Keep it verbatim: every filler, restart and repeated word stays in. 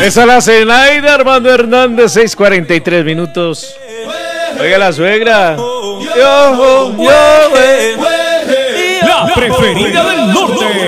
Esa la Zenaida Armando Hernández, seis cuarenta y tres minutos. Oiga la suegra. Yo, yo, La preferida del norte.